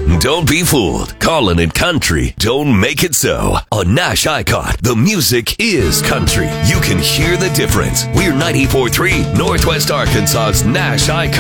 Don't be fooled. Calling it country don't make it so. On Nash Icon, the music is country. You can hear the difference. We're 94.3 Northwest Arkansas's Nash Icon.